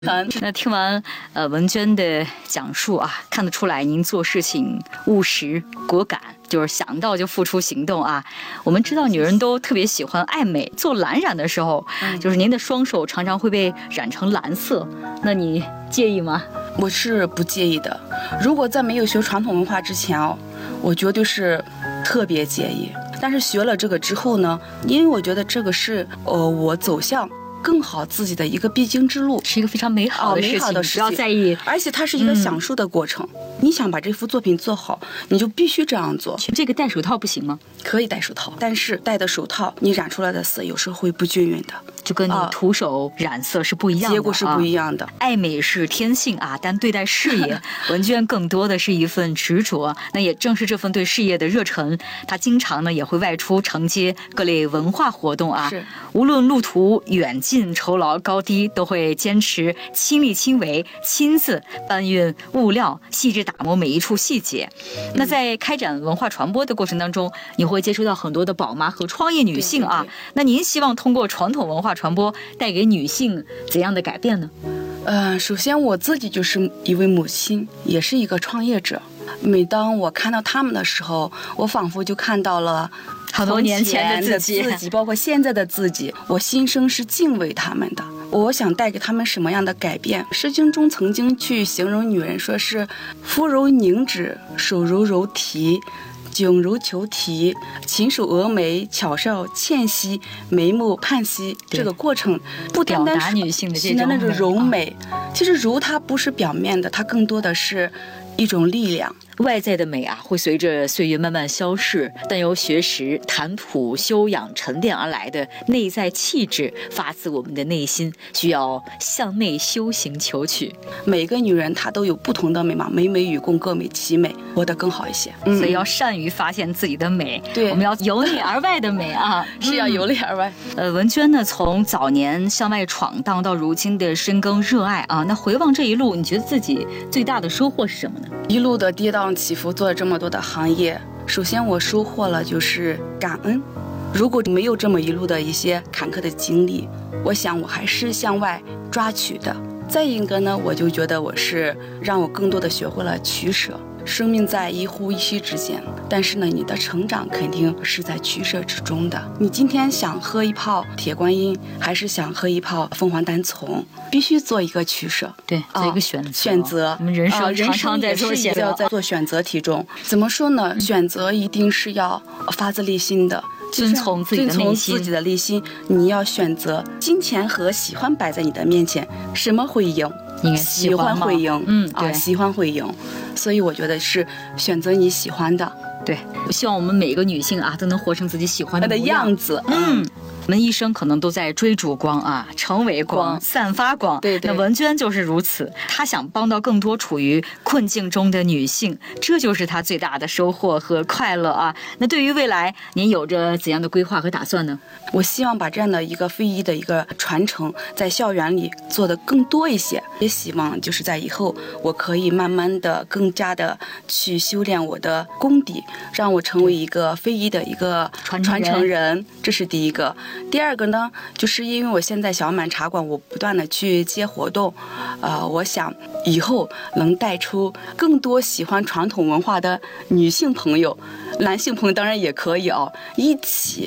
那听完文娟的讲述啊，看得出来您做事情务实果敢，就是想到就付出行动啊。我们知道女人都特别喜欢爱美，做蓝染的时候，就是您的双手常常会被染成蓝色，那你介意吗？ 我是不介意的。如果在没有学传统文化之前我绝对是特别介意。但是学了这个之后呢，因为我觉得这个是我走向更好自己的一个必经之路， 是一个非常美好的事情，不要在意， 而且它是一个享受的过程。你想把这幅作品做好，你就必须这样做。 这个戴手套不行吗？ 可以戴手套，但是戴的手套你染出来的色有时候会不均匀的， 就跟你徒手染色是不一样的， 结果是不一样的。 爱美是天性啊，但对待事业，文娟更多的是一份执着。那也正是这份对事业的热忱，她经常呢也会外出承接各类文化活动啊。 是， 无论路途远近、酬劳高低，都会坚持亲力亲为，亲自搬运物料，细致打磨每一处细节。那在开展文化传播的过程当中，你会接触到很多的宝妈和创业女性啊。对，那您希望通过传统文化传播带给女性怎样的改变呢？ 首先我自己就是一位母亲，也是一个创业者。每当我看到他们的时候，我仿佛就看到了好多年前的自己， 包括现在的自己，我心生是敬畏他们的。我想带给他们什么样的改变？《诗经》中曾经去形容女人，说是肤柔凝脂，手柔柔荑，颈柔虬荑，琴手蛾眉，巧笑倩兮，眉目盼兮。这个过程不单单是女性的这种那种柔美，其实柔它不是表面的，它更多的是一种力量。 外在的美啊，会随着岁月慢慢消逝，但由学识、谈吐、修养沉淀而来的内在气质，发自我们的内心，需要向内修行求取。 每个女人她都有不同的美嘛，美美与共，各美其美，活得更好一些。 所以要善于发现自己的美， 对， 我们要由内而外的美啊， 是要由内而外。 文娟呢，从早年向外闯荡到如今的深耕热爱啊，那回望这一路，你觉得自己最大的收获是什么呢？ 一路的跌宕起伏，做了这么多的行业，首先我收获了就是感恩。如果没有这么一路的一些坎坷的经历，我想我还是向外抓取的。再一个呢，我就觉得我是让我更多的学会了取舍。生命在一呼一吸之间，但是呢，你的成长肯定是在取舍之中的。你今天想喝一泡铁观音，还是想喝一泡凤凰单丛，必须做一个取舍， 对，做一个选择。 我们人生常常在做选择， 要在做选择题中。怎么说呢？选择一定是要发自内心的。 遵从自己的内心，你要选择金钱和喜欢摆在你的面前，什么会赢？ 应该喜欢会赢， 对， 喜欢会赢。所以我觉得是选择你喜欢的。 对，我希望我们每一个女性啊，都能活成自己喜欢的样子。 我们一生可能都在追逐光啊，成为光，散发光。 对， 那文娟就是如此，她想帮到更多处于困境中的女性，这就是她最大的收获和快乐啊。那对于未来，您有着怎样的规划和打算呢？ 我希望把这样的一个非遗的一个传承，在校园里做的更多一些，也希望就是在以后我可以慢慢的更加的去修炼我的功底，让我成为一个非遗的一个传承人，这是第一个。第二个呢，就是因为我现在小满茶馆，我不断的去接活动，我想以后能带出更多喜欢传统文化的女性朋友，男性朋友当然也可以一起